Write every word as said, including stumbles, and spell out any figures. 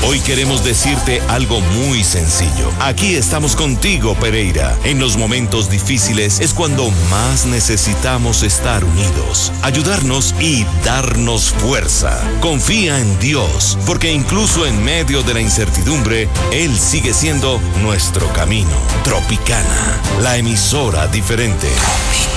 Hoy queremos decirte algo muy sencillo. Aquí estamos contigo, Pereira. En los momentos difíciles es cuando más necesitamos estar unidos, ayudarnos y darnos fuerza. Confía en Dios, porque incluso en medio de la incertidumbre, Él sigue siendo nuestro camino. Tropicana, la emisora diferente.